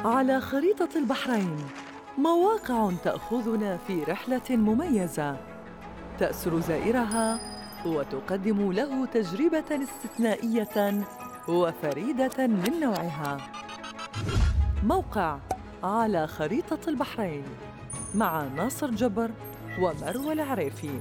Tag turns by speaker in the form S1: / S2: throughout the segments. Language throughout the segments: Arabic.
S1: على خريطة البحرين، مواقع تأخذنا في رحلة مميزة تأسر زائرها وتقدم له تجربة استثنائية وفريدة من نوعها. موقع على خريطة البحرين مع ناصر جبر ومروى العريفي.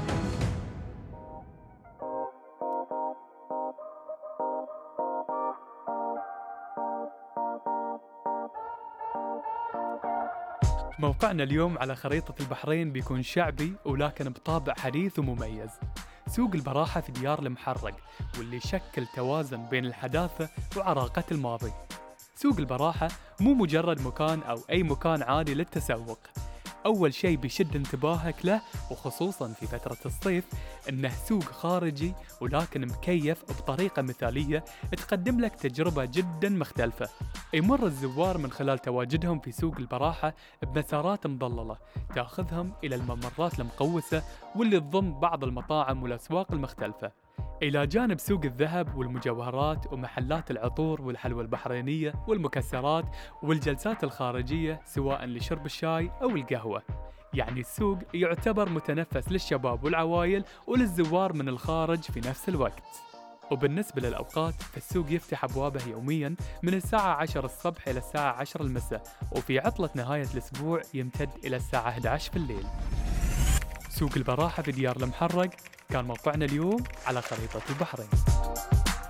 S2: موقعنا اليوم على خريطة البحرين بيكون شعبي ولكن بطابع حديث ومميز. سوق البراحة في ديار المحرق، واللي يشكل توازن بين الحداثة وعراقة الماضي. سوق البراحة مو مجرد مكان أو أي مكان عادي للتسوق. أول شيء بيشد انتباهك له، وخصوصاً في فترة الصيف، إنه سوق خارجي ولكن مكيف بطريقة مثالية تقدم لك تجربة جداً مختلفة. يمر الزوار من خلال تواجدهم في سوق البراحة بمسارات مظللة تأخذهم إلى الممرات المقوسة واللي تضم بعض المطاعم والأسواق المختلفة، إلى جانب سوق الذهب والمجوهرات ومحلات العطور والحلوى البحرينية والمكسرات والجلسات الخارجية سواء لشرب الشاي أو القهوة. يعني السوق يعتبر متنفس للشباب والعوائل وللزوار من الخارج في نفس الوقت. وبالنسبة للأوقات، فالسوق يفتح أبوابه يومياً من الساعة 10 الصبح إلى الساعة 10 المساء، وفي عطلة نهاية الأسبوع يمتد إلى الساعة 11 في الليل. سوق البراحة في ديار المحرق كان موقعنا اليوم على خريطة البحرين.